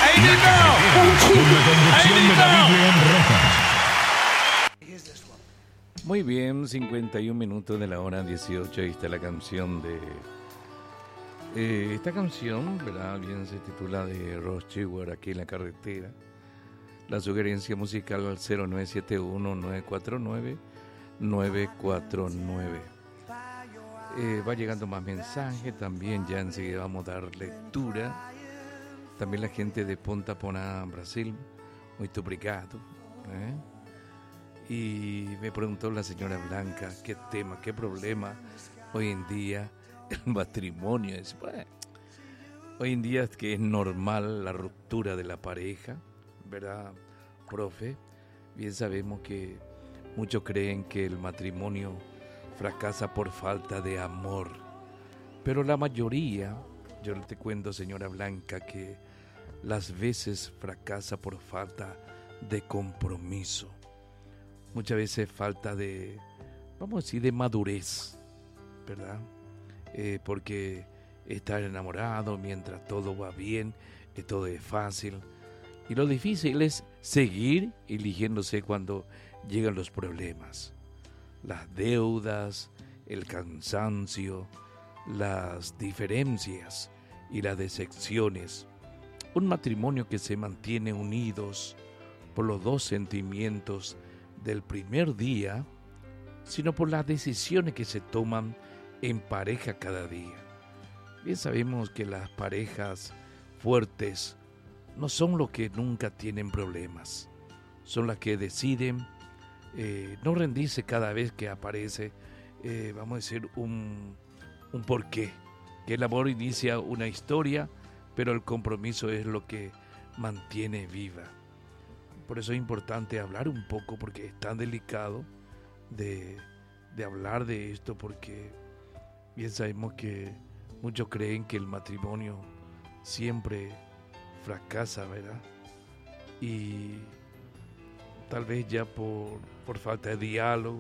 Con la conducción de David León Rojas. Muy bien, 51 minutos de la hora 18. Ahí está la canción de... esta canción, ¿verdad? Bien se titula de Rod Stewart, Aquí en la carretera. La sugerencia musical al 0971-949-949. Va llegando más mensajes, también ya enseguida vamos a dar lectura. También la gente de Ponta Porã, Brasil, muy obrigado. Y me preguntó la señora Blanca, qué tema, qué problema hoy en día el matrimonio. Hoy en día es que es normal la ruptura de la pareja, ¿verdad, profe? Bien sabemos que muchos creen que el matrimonio fracasa por falta de amor, pero la mayoría, yo te cuento, señora Blanca, que las veces fracasa por falta de compromiso. Muchas veces falta de, vamos a decir, de madurez, ¿verdad? Porque estar enamorado mientras todo va bien, todo es fácil. Y lo difícil es seguir eligiéndose cuando llegan los problemas. Las deudas, el cansancio, las diferencias y las decepciones. Un matrimonio que se mantiene unidos por los dos sentimientos del primer día, sino por las decisiones que se toman en pareja cada día. Bien sabemos que las parejas fuertes no son los que nunca tienen problemas, son las que deciden no rendirse cada vez que aparece, vamos a decir, un porqué, que el amor inicia una historia, pero el compromiso es lo que mantiene viva. Por eso es importante hablar un poco, porque es tan delicado de hablar de esto, porque bien sabemos que muchos creen que el matrimonio siempre fracasa, ¿verdad? Y tal vez ya por falta de diálogo.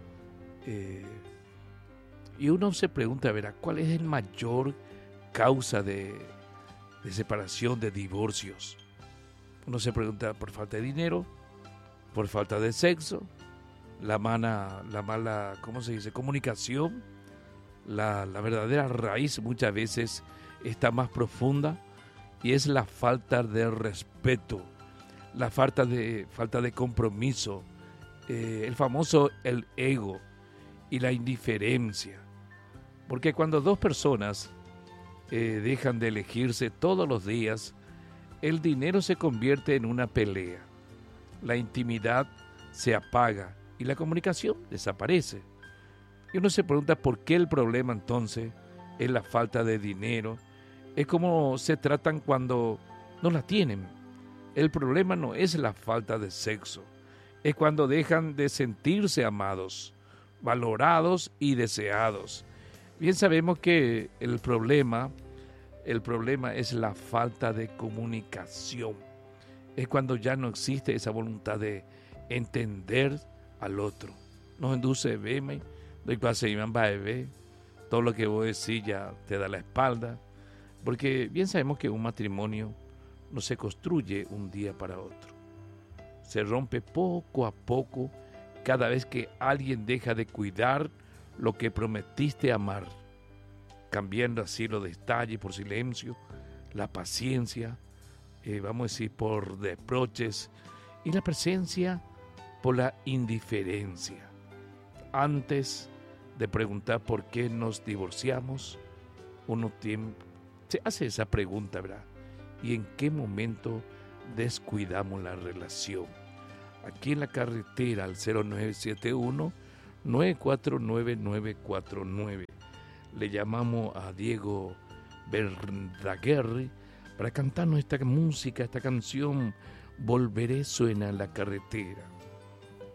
Y uno se pregunta, ¿verdad? ¿Cuál es el mayor causa de separación, de divorcios? Uno se pregunta por falta de dinero, por falta de sexo, la mala, ¿cómo se dice?, comunicación. La verdadera raíz muchas veces está más profunda y es la falta de respeto, la falta de compromiso, el famoso el ego y la indiferencia. Porque cuando dos personas dejan de elegirse todos los días, el dinero se convierte en una pelea, la intimidad se apaga y la comunicación desaparece. Y uno se pregunta por qué el problema entonces es la falta de dinero, es cómo se tratan cuando no la tienen. El problema no es la falta de sexo, es cuando dejan de sentirse amados, valorados y deseados. Bien sabemos que el problema es la falta de comunicación. Es cuando ya no existe esa voluntad de entender al otro. Nos induce, veme, doy clase y bebé, todo lo que vos decís ya te da la espalda. Porque bien sabemos que un matrimonio no se construye un día para otro. Se rompe poco a poco cada vez que alguien deja de cuidar lo que prometiste amar, cambiando así los detalles por silencio, la paciencia, vamos a decir, por reproches, y la presencia por la indiferencia. Antes de preguntar por qué nos divorciamos, uno se hace esa pregunta, ¿verdad? ¿Y en qué momento descuidamos la relación? Aquí en la carretera al 0971-949-949. Le llamamos a Diego Verdaguer para cantarnos esta música, esta canción, Volveré, suena en la carretera.